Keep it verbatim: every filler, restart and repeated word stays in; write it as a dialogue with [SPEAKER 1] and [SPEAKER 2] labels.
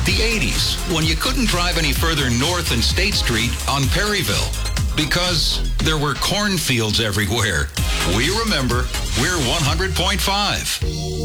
[SPEAKER 1] The eighties, when you couldn't drive any further north than State Street on Perryville because there were cornfields everywhere. We remember. We're one hundred point five.